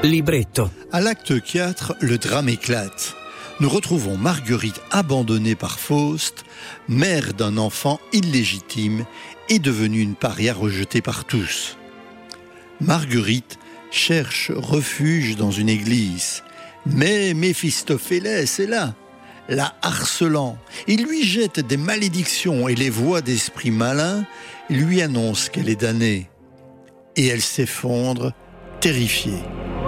Libretto. À l'acte 4, le drame éclate. Nous retrouvons Marguerite abandonnée par Faust, mère d'un enfant illégitime et devenue une paria rejetée par tous. Marguerite cherche refuge dans une église, mais Méphistophélès est là, la harcelant. Il lui jette des malédictions et les voix d'esprits malins lui annoncent qu'elle est damnée. Et elle s'effondre, terrifiée.